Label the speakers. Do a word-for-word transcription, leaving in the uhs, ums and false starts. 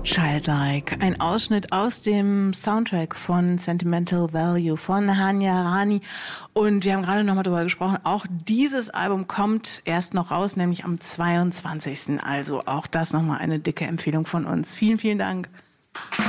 Speaker 1: Childlike, ein Ausschnitt aus dem Soundtrack von Sentimental Value von Hanya Rani. Und wir haben gerade nochmal darüber gesprochen, auch dieses Album kommt erst noch raus, nämlich am zweiundzwanzigsten Also auch das nochmal eine dicke Empfehlung von uns. Vielen, vielen Dank.